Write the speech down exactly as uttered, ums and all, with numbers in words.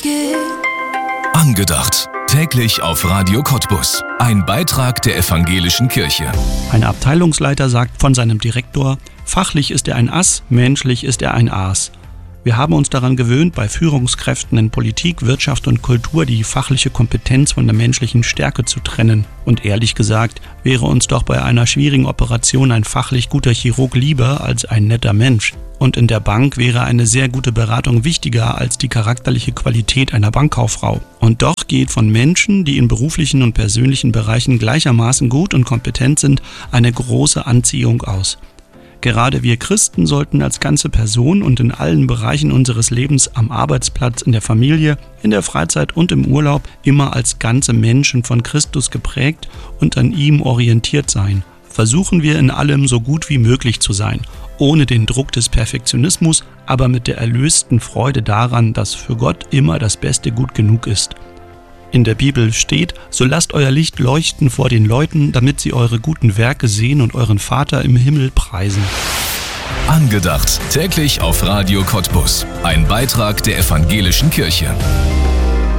geht. Angedacht. Täglich auf Radio Cottbus. Ein Beitrag der Evangelischen Kirche. Ein Abteilungsleiter sagt von seinem Direktor: Fachlich ist er ein Ass, menschlich ist er ein Aas. Wir haben uns daran gewöhnt, bei Führungskräften in Politik, Wirtschaft und Kultur die fachliche Kompetenz von der menschlichen Stärke zu trennen. Und ehrlich gesagt, wäre uns doch bei einer schwierigen Operation ein fachlich guter Chirurg lieber als ein netter Mensch. Und in der Bank wäre eine sehr gute Beratung wichtiger als die charakterliche Qualität einer Bankkauffrau. Und doch geht von Menschen, die in beruflichen und persönlichen Bereichen gleichermaßen gut und kompetent sind, eine große Anziehung aus. Gerade wir Christen sollten als ganze Person und in allen Bereichen unseres Lebens am Arbeitsplatz, in der Familie, in der Freizeit und im Urlaub immer als ganze Menschen von Christus geprägt und an ihm orientiert sein. Versuchen wir in allem so gut wie möglich zu sein, ohne den Druck des Perfektionismus, aber mit der erlösten Freude daran, dass für Gott immer das Beste gut genug ist. In der Bibel steht: So lasst euer Licht leuchten vor den Leuten, damit sie eure guten Werke sehen und euren Vater im Himmel preisen. Angedacht. Täglich auf Radio Cottbus. Ein Beitrag der Evangelischen Kirche.